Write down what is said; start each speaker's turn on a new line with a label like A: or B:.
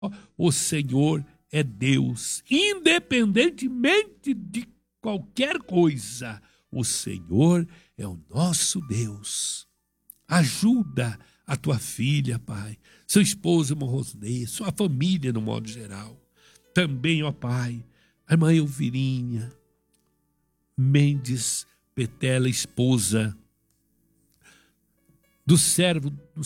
A: O Senhor é Deus, independentemente de qualquer coisa. O Senhor é o nosso Deus. Ajuda a tua filha, Pai, seu esposo, irmão Rosnei, sua família no modo geral. Também, ó Pai, a irmã Elvirinha Mendes Petela, esposa do servo do